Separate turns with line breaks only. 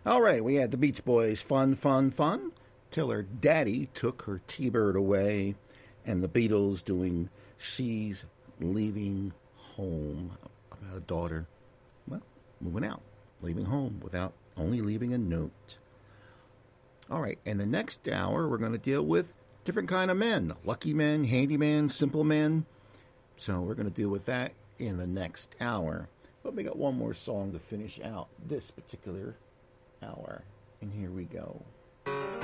All right, we had the Beach Boys, Fun, Fun, Fun, till her daddy took her T-Bird away, and the Beatles doing She's Leaving Home, about a daughter, well, moving out, leaving home without only leaving a note. All right, in the next hour, we're going to deal with different kind of men, lucky men, handyman, simple men. So we're going to deal with that in the next hour. But we got one more song to finish out this particular hour. And here we go.